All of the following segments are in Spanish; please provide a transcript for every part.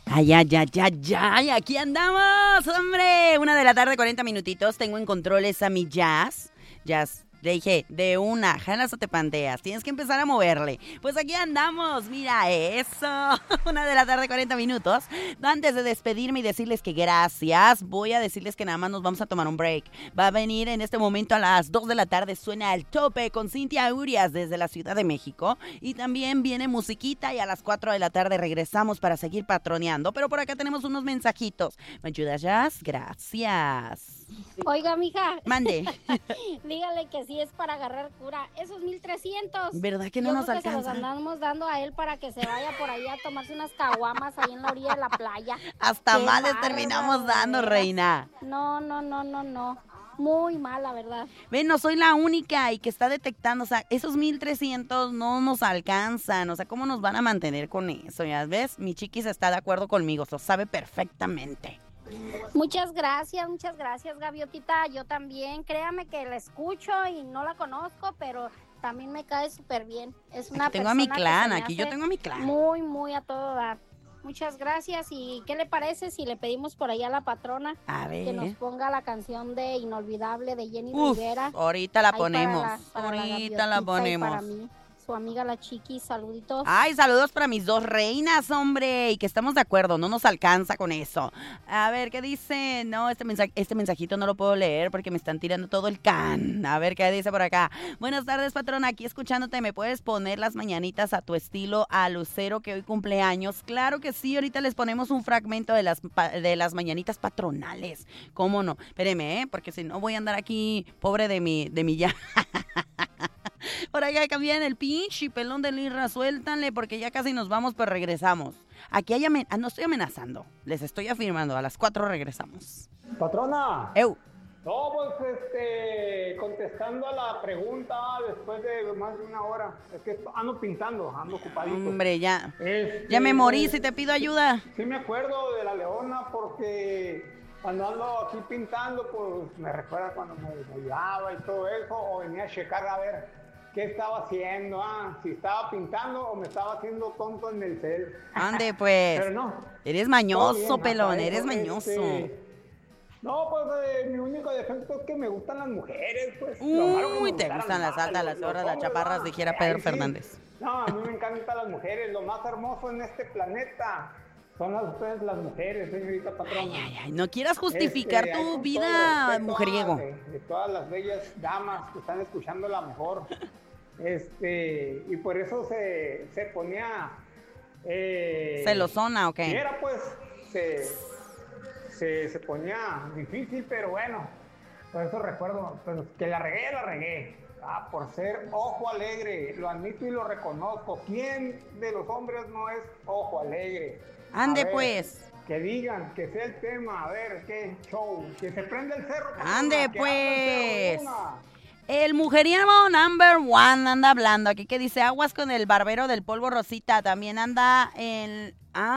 Ay, ay, ay, ay, ay, aquí andamos, hombre. 1:40 PM. Tengo en controles a mi Jazz. Le dije, de una, jalas o te panteas. Tienes que empezar a moverle. Pues aquí andamos, mira eso. 1:40 PM. Antes de despedirme y decirles que gracias, voy a decirles que nada más nos vamos a tomar un break. Va a venir en este momento a las 2 de la tarde. Suena El Tope con Cintia Urias desde la Ciudad de México. Y también viene musiquita y a las 4 de la tarde regresamos para seguir patroneando. Pero por acá tenemos unos mensajitos. ¿Me ayudas, Jazz? Gracias. Oiga, mija. Mande. Dígale que sí es para agarrar cura. Esos 1,300. ¿Verdad que no Yo nos creo que alcanza? se los andamos dando a él para que se vaya por ahí a tomarse unas caguamas ahí en la orilla de la playa. Hasta Qué más les bárbaro, terminamos dando, de veras. reina. No. Muy mal, la verdad. Ven, no soy la única y que está detectando, o sea, esos 1,300 no nos alcanzan, o sea, ¿cómo nos van a mantener con eso? Ya ves, mi chiquis está de acuerdo conmigo, lo sabe perfectamente. Muchas gracias, Gaviotita. Yo también, créame que la escucho y no la conozco, pero también me cae súper bien. Es una Aquí tengo a mi persona que clan, se me aquí yo hace tengo a mi clan. muy, muy a todo dar. Muchas gracias. ¿Y qué le parece si le pedimos por ahí a la patrona A que nos ver. ponga la canción de Inolvidable de Jenny Uf, Rivera? ahorita la Ahí ponemos, para la ahorita la Gaviotita y para ponemos. mí, su amiga la Chiqui, saluditos. Ay, saludos para mis dos reinas, hombre, y que estamos de acuerdo, no nos alcanza con eso. A ver, ¿qué dice? No, este mensajito no lo puedo leer porque me están tirando todo el can. A ver, ¿qué dice por acá? Buenas tardes, patrona, aquí escuchándote, ¿me puedes poner las mañanitas a tu estilo a Lucero que hoy cumpleaños? Claro que sí, ahorita les ponemos un fragmento de las mañanitas patronales. ¿Cómo no? Espéreme, porque si no voy a andar aquí pobre de mi ya. Por acá cambian el pinche pelón de Lirra, suéltanle porque ya casi nos vamos, pero regresamos. Aquí no estoy amenazando, les estoy afirmando, a las 4 regresamos. Patrona. ¡Eu! No, pues contestando a la pregunta después de más de una hora. Es que ando pintando, ando ocupadito. Hombre, ya me morí, si te pido ayuda. Sí me acuerdo de la Leona porque cuando ando aquí pintando, pues me recuerda cuando me ayudaba y todo eso, o venía a checar a ver qué estaba haciendo, si estaba pintando o me estaba haciendo tonto en el cel. Ande, pues. Pero no. Eres mañoso, Bien, pelón, hasta eres eso, mañoso. No, pues mi único defecto es que me gustan las mujeres, pues. Lo malo que Uy, me te gustaran gustan las altas, las los gordas, las hombres, chaparras, ¿verdad? dijera Ay, Pedro sí. Fernández. No, a mí me encantan las mujeres. Lo más hermoso en este planeta son ustedes, las mujeres, señorita patrona. Ay, no quieras justificar Ahí tu con vida, todo respeto mujeriego. de todas las bellas damas que están escuchando la mejor. Y por eso se ponía... ¿Celosona o qué? Y era pues, se ponía difícil, pero bueno, por eso recuerdo, pues, que la regué. Por ser ojo alegre, lo admito y lo reconozco. ¿Quién de los hombres no es ojo alegre? Ande, A ver, pues. Que digan, que sea el tema, a ver, qué show, que se prenda el cerro. Ande, que pues. abra el cerro de una. El mujeriego number one anda hablando aquí, que dice aguas con el barbero del polvo Rosita. También anda en...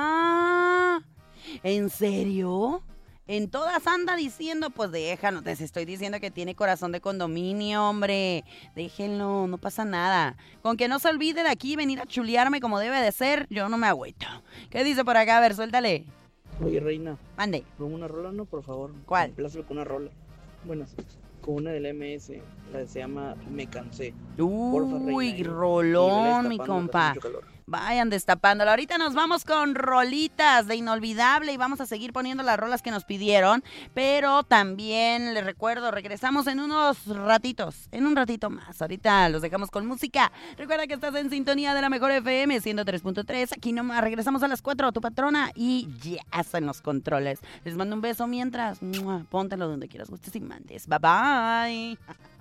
¿En serio? En todas anda diciendo, pues déjanos, les estoy diciendo que tiene corazón de condominio, hombre. Déjenlo, no pasa nada. Con que no se olvide de aquí venir a chulearme como debe de ser, yo no me agüito. ¿Qué dice por acá? A ver, suéltale. Oye, reina. Mande. ¿Con una rola no, por favor? ¿Cuál? Complázlo con una rola. Bueno, con una del MS, la que se llama Me Cansé. Uy, reina, rolón, y mi vele destapando, que hace compa. mucho calor. Vayan destapándola. Ahorita nos vamos con rolitas de Inolvidable y vamos a seguir poniendo las rolas que nos pidieron. Pero también les recuerdo, regresamos en unos ratitos, en un ratito más. Ahorita los dejamos con música. Recuerda que estás en sintonía de la mejor FM 103.3. Aquí nomás regresamos a las 4, tu patrona y ya en los controles. Les mando un beso mientras. ¡Mua! Póntelo donde quieras, gustes y mandes. Bye bye.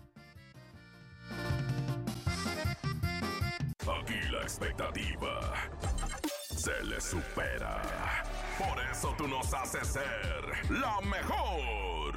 Aquí la expectativa se le supera. Por eso tú nos haces ser la mejor.